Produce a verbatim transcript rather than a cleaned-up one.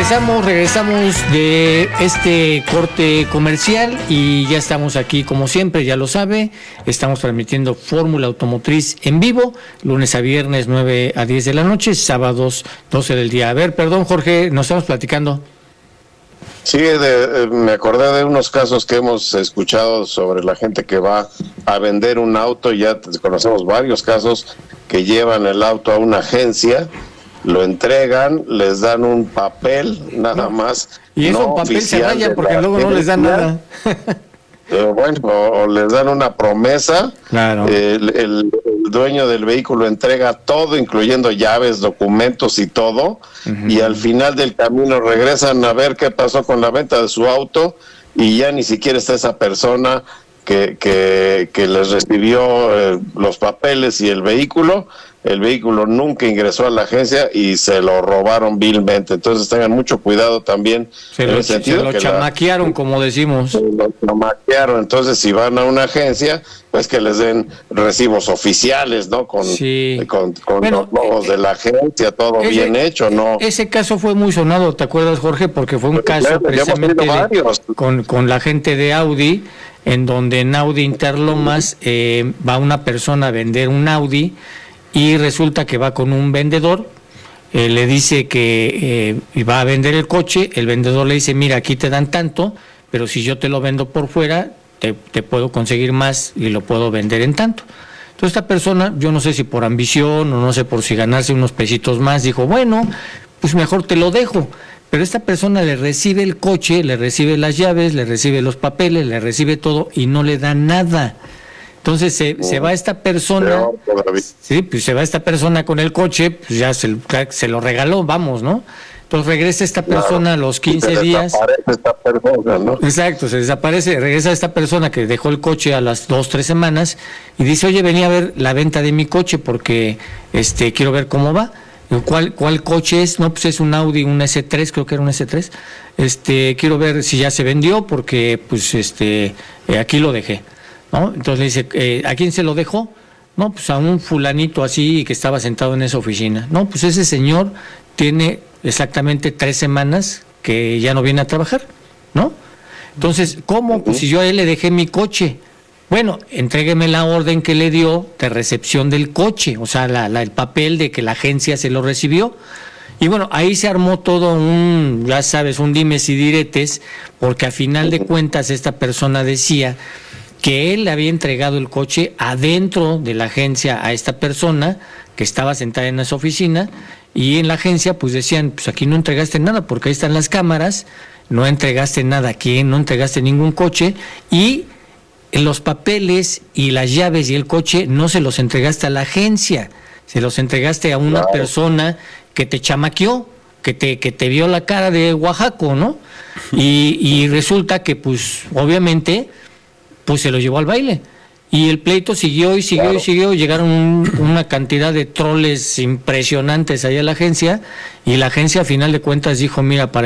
Regresamos, regresamos de este corte comercial y ya estamos aquí como siempre, ya lo sabe, estamos transmitiendo Fórmula Automotriz en vivo, lunes a viernes nueve a diez de la noche, sábados doce del día. A ver, perdón Jorge, nos estamos platicando. Sí, de, eh, me acordé de unos casos que hemos escuchado sobre la gente que va a vender un auto, ya conocemos varios casos que llevan el auto a una agencia, lo entregan, les dan un papel, nada no. más. Y esos no papeles se rayan porque luego no les dan nada. Eh, bueno, o, o les dan una promesa. Claro. Eh, el, el, el dueño del vehículo entrega todo, incluyendo llaves, documentos y todo, uh-huh. y al final del camino regresan a ver qué pasó con la venta de su auto y ya ni siquiera está esa persona que, que, que les recibió eh, los papeles y el vehículo. El vehículo nunca ingresó a la agencia y se lo robaron vilmente. Entonces tengan mucho cuidado también. Se en lo, el sentido se lo que chamaquearon, la, como decimos. Se lo chamaquearon. Entonces, si van a una agencia, pues que les den recibos oficiales, ¿no? Con, sí. con, con bueno, los logos eh, de la agencia, todo ese, bien hecho, ¿no? Ese caso fue muy sonado, ¿te acuerdas, Jorge? Porque fue un pues caso precisamente de, con, con la gente de Audi, en donde en Audi Interlomas eh, va una persona a vender un Audi y resulta que va con un vendedor, eh, le dice que eh, va a vender el coche, el vendedor le dice, mira, aquí te dan tanto, pero si yo te lo vendo por fuera, te, te puedo conseguir más y lo puedo vender en tanto. Entonces esta persona, yo no sé si por ambición o no sé por si ganarse unos pesitos más, dijo, bueno, pues mejor te lo dejo. Pero esta persona le recibe el coche, le recibe las llaves, le recibe los papeles, le recibe todo y no le da nada. Entonces se, se va esta persona, sí, pues se va esta persona con el coche, pues ya se, se lo regaló, vamos, ¿no? Entonces regresa esta persona claro, a los quince días. Esta persona, ¿no? Exacto, se desaparece, regresa esta persona que dejó el coche a las dos, tres semanas y dice, oye, venía a ver la venta de mi coche porque este quiero ver cómo va. ¿Cuál, ¿Cuál coche es? No, pues es un Audi, un ese tres, creo que era un ese tres. Este, quiero ver si ya se vendió porque pues este eh, aquí lo dejé. ¿No? Entonces le dice, eh, ¿a quién se lo dejó? No, pues a un fulanito así que estaba sentado en esa oficina. No, pues ese señor tiene exactamente tres semanas que ya no viene a trabajar, ¿no? Entonces, ¿cómo? Pues si yo a él le dejé mi coche. Bueno, entrégueme la orden que le dio de recepción del coche, o sea, la, la, el papel de que la agencia se lo recibió. Y bueno, ahí se armó todo un, ya sabes, un dimes y diretes, porque a final de cuentas esta persona decía que él le había entregado el coche adentro de la agencia a esta persona que estaba sentada en esa oficina y en la agencia pues decían, pues aquí no entregaste nada porque ahí están las cámaras, no entregaste nada aquí, no entregaste ningún coche y los papeles y las llaves y el coche no se los entregaste a la agencia, se los entregaste a una claro. persona que te chamaqueó, que te, que te vio la cara de Oaxaco, ¿no? Y, y resulta que pues obviamente pues se lo llevó al baile. Y el pleito siguió y siguió claro. y siguió. Llegaron un, una cantidad de troles impresionantes ahí a la agencia y la agencia a final de cuentas dijo, mira, para